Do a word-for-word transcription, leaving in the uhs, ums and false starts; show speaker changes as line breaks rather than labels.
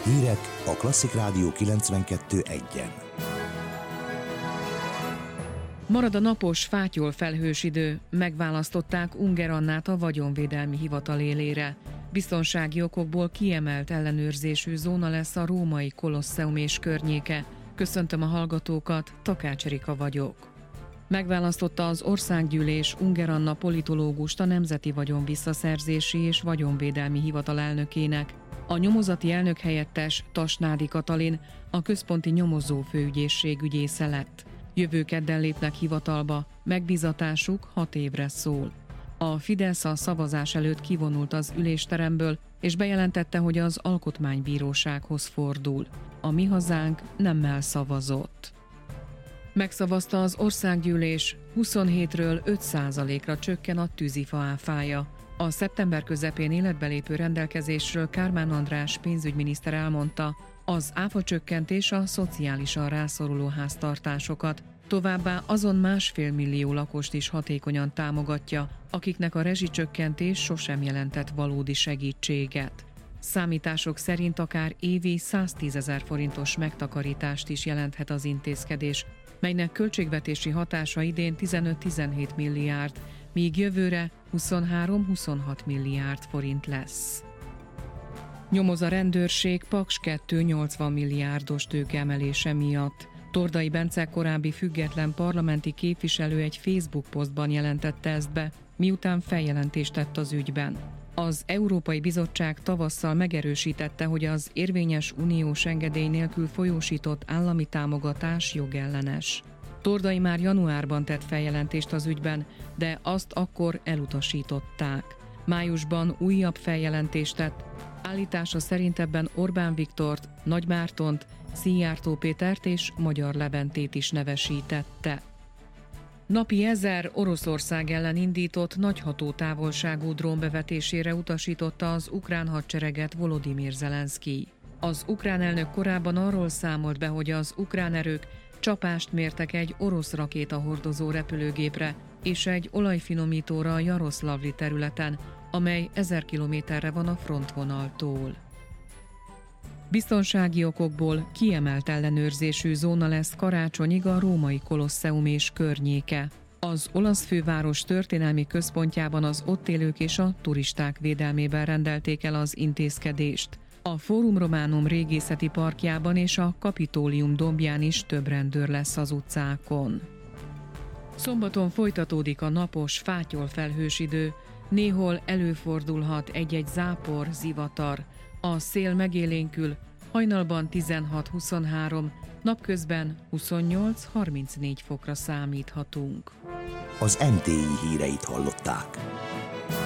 Hírek a Klasszik Rádió kilencvenkettő egyen.
Marad a napos, fátyol felhős idő, megválasztották Unger Annát a vagyonvédelmi hivatal élére. Biztonsági okokból kiemelt ellenőrzésű zóna lesz a római Kolosseum és környéke. Köszöntöm a hallgatókat, Takács Erika vagyok. Megválasztotta az Országgyűlés Unger Anna politológust a Nemzeti Vagyon Visszaszerzési és Vagyonvédelmi Hivatal elnökének. A nyomozati elnök helyettes Tasnádi Katalin a központi nyomozó főügyészség ügyésze lett. Jövő kedden lépnek hivatalba, megbízatásuk hat évre szól. A Fidesz a szavazás előtt kivonult az ülésteremből, és bejelentette, hogy az Alkotmánybírósághoz fordul. A Mi Hazánk nemmel szavazott. Megszavazta az Országgyűlés, huszonhétről öt százalékra csökken a tűzifa áfája. A szeptember közepén életbe lépő rendelkezésről Kármán András pénzügyminiszter elmondta, az áfacsökkentés a szociálisan rászoruló háztartásokat, továbbá azon másfél millió lakost is hatékonyan támogatja, akiknek a rezsicsökkentés sosem jelentett valódi segítséget. Számítások szerint akár évi száztízezer forintos megtakarítást is jelenthet az intézkedés, melynek költségvetési hatása idén tizenöt-tizenhét milliárd, míg jövőre huszonhárom-huszonhat milliárd forint lesz. Nyomoz a rendőrség Paks kettő nyolcvan milliárdos tőkeemelése miatt. Tordai Bence korábbi független parlamenti képviselő egy Facebook posztban jelentette ezt be, miután feljelentést tett az ügyben. Az Európai Bizottság tavasszal megerősítette, hogy az érvényes uniós engedély nélkül folyósított állami támogatás jogellenes. Tordai már januárban tett feljelentést az ügyben, de azt akkor elutasították. Májusban újabb feljelentést tett, állítása szerint ebben Orbán Viktort, Nagy Mártont, Szijjártó Pétert és Magyar Leventét is nevesítette. Napi ezer Oroszország ellen indított nagy hatótávolságú drónbevetésére utasította az ukrán hadsereget Volodymyr Zelenszkij. Az ukrán elnök korábban arról számolt be, hogy az ukrán erők csapást mértek egy orosz rakétahordozó repülőgépre és egy olajfinomítóra a Jaroszlavli területen, amely ezer kilométerre van a frontvonaltól. Biztonsági okokból kiemelt ellenőrzésű zóna lesz karácsonyig a római Kolosseum és környéke. Az olasz főváros történelmi központjában az ott élők és a turisták védelmében rendelték el az intézkedést. A Fórum Romanum régészeti parkjában és a Kapitólium dombján is több rendőr lesz az utcákon. Szombaton folytatódik a napos, fátyol felhős idő, néhol előfordulhat egy-egy zápor, zivatar. A szél megélénkül, hajnalban tizenhat-huszonhárom, napközben huszonnyolc-harmincnégy fokra számíthatunk.
Az em té i híreit hallották.